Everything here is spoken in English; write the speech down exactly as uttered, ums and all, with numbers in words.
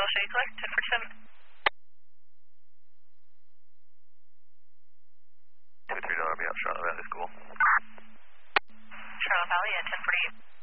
Charles, show you clear, ten forty-seven. two three, I'll be out Charlotte Valley School. Charlotte Valley at ten forty-eight.